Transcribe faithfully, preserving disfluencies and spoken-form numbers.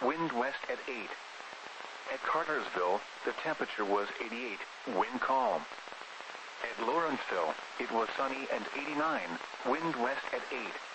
wind west at eight. At Cartersville, the temperature was eighty-eight, wind calm. At Lawrenceville, it was sunny and eighty-nine, wind west at eight.